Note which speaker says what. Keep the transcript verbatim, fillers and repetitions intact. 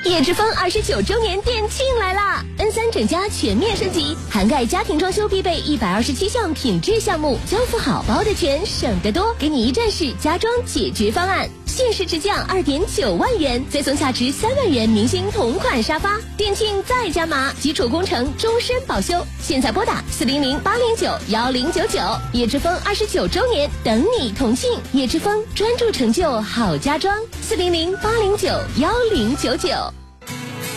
Speaker 1: 叶之峰二十九周年店庆来啦 ！N 三整家全面升级，涵盖家庭装修必备一百二十七项品质项目，交付好包的全，省得多，给你一站式家装解决方案。限时直降二点九万元，再送价值三万元明星同款沙发。店庆再加码，基础工程终身保修。现在拨打四零零八零九幺零九九。叶之峰二十九周年，等你同庆。叶之峰专注成就好家装，四零零八零九幺零九九。